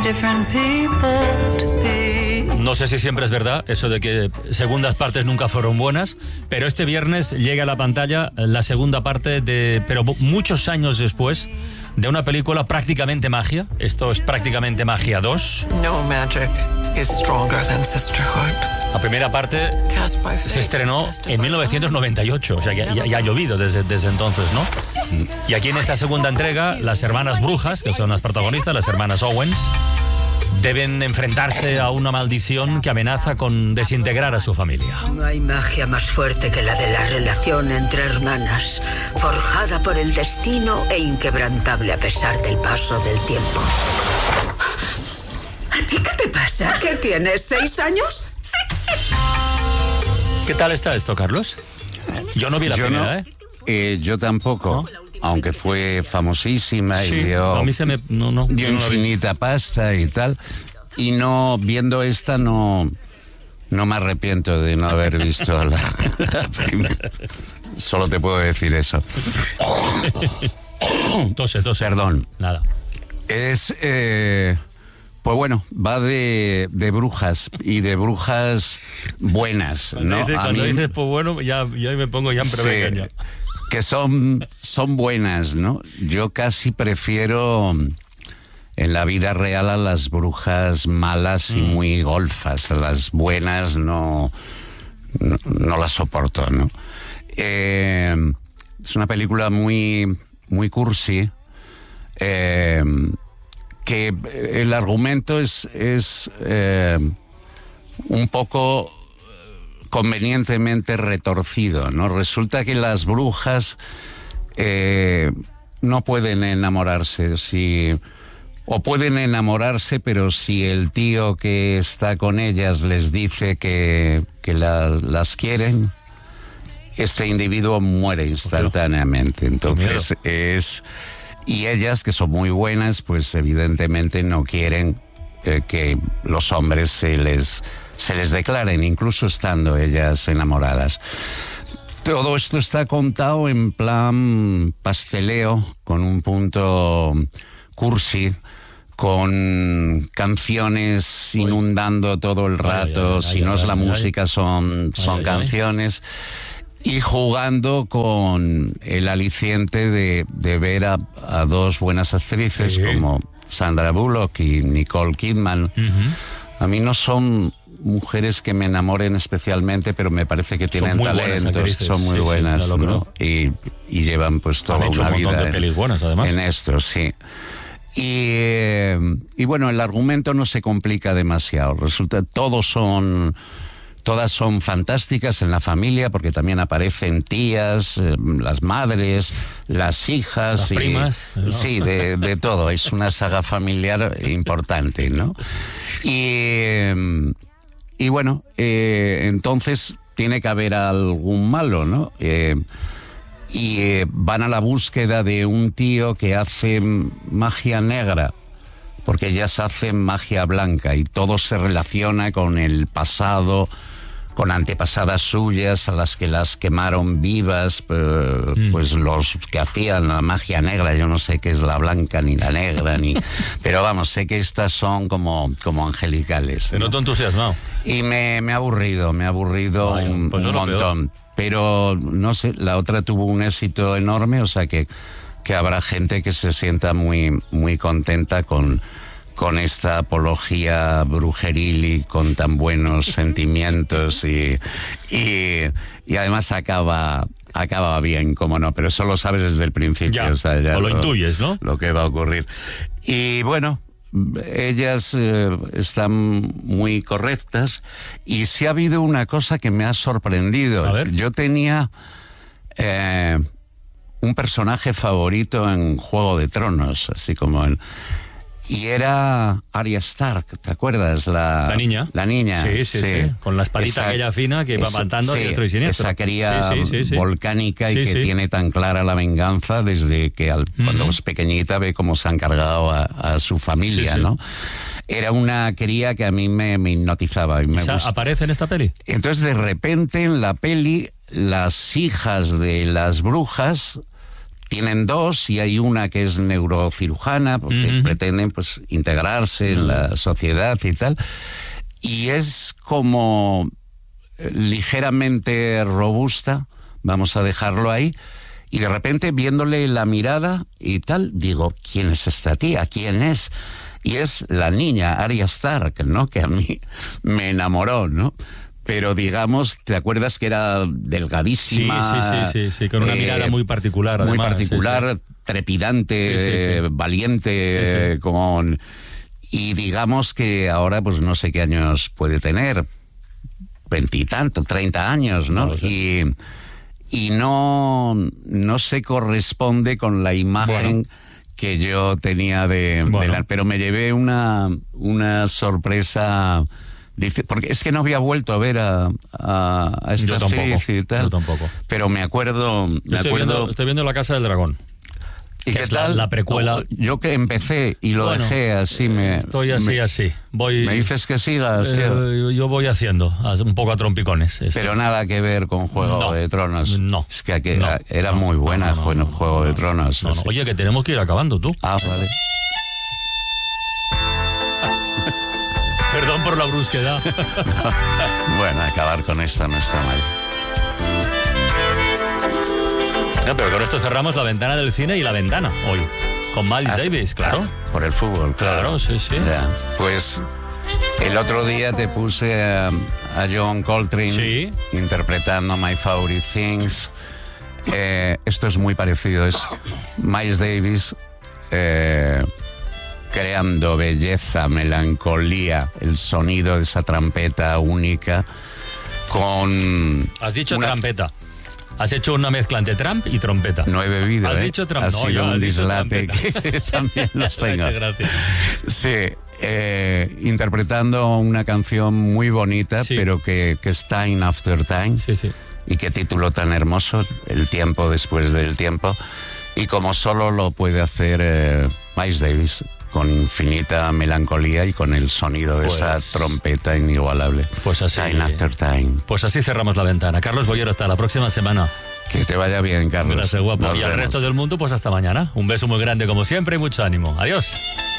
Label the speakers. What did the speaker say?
Speaker 1: different people to be.
Speaker 2: No sé si siempre es verdad eso de que segundas partes nunca fueron buenas, pero este viernes llega a la pantalla la segunda parte pero muchos años después, de una película prácticamente magia. Esto es Prácticamente Magia 2.
Speaker 3: No magic is stronger than sisterhood.
Speaker 2: La primera parte se estrenó en 1998, o sea que ya ha llovido desde entonces, ¿no? Y aquí en esta segunda entrega, las hermanas brujas, que son las protagonistas, las hermanas Owens, deben enfrentarse a una maldición que amenaza con desintegrar a su familia.
Speaker 4: No hay magia más fuerte que la de la relación entre hermanas, forjada por el destino e inquebrantable a pesar del paso del tiempo.
Speaker 5: ¿A ti qué te pasa? ¿Qué tienes, 6 años? ¡Sí!
Speaker 2: ¿Qué tal está esto, Carlos? Yo no vi la primera,
Speaker 6: yo tampoco. ¿No? Aunque fue famosísima y dio,
Speaker 2: a mí
Speaker 6: dio infinita pasta y tal. Y no, viendo esta, no me arrepiento de no haber visto la primera. Solo te puedo decir eso.
Speaker 2: Tose.
Speaker 6: Perdón.
Speaker 2: Nada.
Speaker 6: Es, pues bueno, va de brujas y de brujas buenas, ¿no?
Speaker 2: Cuando dices, pues bueno, ya me pongo ya en pequeña.
Speaker 6: Que son buenas, ¿no? Yo casi prefiero en la vida real a las brujas malas y muy golfas. A las buenas no las soporto, ¿no? Es una película muy, muy cursi, que el argumento es un poco convenientemente retorcido, ¿no? Resulta que las brujas no pueden enamorarse, o pueden enamorarse, pero si el tío que está con ellas les dice que las quieren, este individuo muere instantáneamente. Entonces y ellas, que son muy buenas, pues evidentemente no quieren que los hombres se les declaren, incluso estando ellas enamoradas. Todo esto está contado en plan pasteleo, con un punto cursi, con canciones inundando todo el rato. Si no es la música, son canciones. Y jugando con el aliciente de ver a dos buenas actrices como Sandra Bullock y Nicole Kidman. A mí no son mujeres que me enamoren especialmente, pero me parece que tienen talentos, son muy buenas, ¿no? Y llevan pues toda una vida
Speaker 2: de pelis buenas, además.
Speaker 6: En esto, sí. Y bueno, el argumento no se complica demasiado. Resulta, todas son fantásticas en la familia, porque también aparecen tías, las madres, las hijas,
Speaker 2: las primas, ¿no?
Speaker 6: Sí, de todo. Es una saga familiar importante, ¿no? Y bueno, entonces tiene que haber algún malo, ¿no? Van a la búsqueda de un tío que hace magia negra, porque ellas hacen magia blanca y todo se relaciona con el pasado, con antepasadas suyas a las que las quemaron vivas, pues los que hacían la magia negra. Yo no sé qué es la blanca ni la negra, pero vamos, sé que estas son como angelicales,
Speaker 2: ¿no? Te noto entusiasmado.
Speaker 6: Y me ha aburrido un montón. Pero no sé, la otra tuvo un éxito enorme, o sea que habrá gente que se sienta muy, muy contenta con esta apología brujeril y con tan buenos sentimientos y además acaba bien, como no, pero eso lo sabes desde el principio.
Speaker 2: Ya, o sea, ya lo intuyes, ¿no?
Speaker 6: Lo que va a ocurrir. Y bueno, ellas están muy correctas, y sí ha habido una cosa que me ha sorprendido.
Speaker 2: A ver.
Speaker 6: Yo tenía un personaje favorito en Juego de Tronos, así como y era Arya Stark, ¿te acuerdas? La niña. La niña.
Speaker 2: Sí. Con la espadita aquella fina que va matando y otro y siniestro.
Speaker 6: Esa cría volcánica y que tiene tan clara la venganza desde que cuando es pequeñita ve cómo se han cargado a su familia, ¿no? Era una cría que a mí me hipnotizaba. Y
Speaker 2: ¿Aparece en esta peli?
Speaker 6: Entonces, de repente, en la peli, las hijas de las brujas tienen dos y hay una que es neurocirujana porque pretenden pues integrarse en la sociedad y tal. Y es como ligeramente robusta, vamos a dejarlo ahí. Y de repente, viéndole la mirada y tal, digo, ¿quién es esta tía? ¿Quién es? Y es la niña, Arya Stark, ¿no? Que a mí me enamoró, ¿no? Pero digamos, ¿te acuerdas que era delgadísima?
Speaker 2: Sí, con una mirada muy particular, además.
Speaker 6: Muy particular, trepidante, valiente, con... Y digamos que ahora, pues no sé qué años puede tener, 20 y tanto, 30 años, ¿no?
Speaker 2: No lo sé.
Speaker 6: Y no se corresponde con la imagen que yo tenía de la... Pero me llevé una sorpresa... Porque es que no había vuelto a ver a esta actriz y tal.
Speaker 2: Yo tampoco.
Speaker 6: Pero me acuerdo...
Speaker 2: Estoy viendo La Casa del Dragón.
Speaker 6: ¿Y qué tal?
Speaker 2: La precuela.
Speaker 6: Yo que empecé y lo dejé así.
Speaker 2: Estoy así.
Speaker 6: ¿Me dices que sigas?
Speaker 2: Yo voy haciendo, un poco a trompicones.
Speaker 6: Pero nada que ver con Juego de Tronos.
Speaker 2: No.
Speaker 6: Es que era muy buena Juego de Tronos.
Speaker 2: No. Oye, que tenemos que ir acabando, tú.
Speaker 6: Ah, vale.
Speaker 2: Perdón por la brusquedad.
Speaker 6: Bueno, acabar con esto no está mal.
Speaker 2: No, pero con esto cerramos la ventana del cine y la ventana hoy. Con Miles Davis, claro.
Speaker 6: Por el fútbol, claro.
Speaker 2: Sí.
Speaker 6: Ya. Pues el otro día te puse a John Coltrane interpretando My Favorite Things. Esto es muy parecido. Es Miles Davis creando belleza, melancolía, el sonido de esa trompeta única con...
Speaker 2: Has dicho trompeta. Has hecho una mezcla entre Trump y trompeta.
Speaker 6: No he bebido,
Speaker 2: Has dicho Trump.
Speaker 6: Ha sido un dislate que también los tengo.
Speaker 2: Gracias.
Speaker 6: Sí, interpretando una canción muy bonita, pero que es Time After Time.
Speaker 2: Sí.
Speaker 6: Y qué título tan hermoso, El tiempo después del tiempo. Y como solo lo puede hacer Miles Davis, con infinita melancolía y con el sonido de esa trompeta inigualable.
Speaker 2: Pues así.
Speaker 6: Time After Time.
Speaker 2: Pues así cerramos la ventana. Carlos Boyero, hasta la próxima semana.
Speaker 6: Que te vaya bien, Carlos.
Speaker 2: Gracias, guapo.
Speaker 6: Nos
Speaker 2: y al
Speaker 6: vemos.
Speaker 2: resto del mundo, pues hasta mañana. Un beso muy grande como siempre y mucho ánimo. Adiós.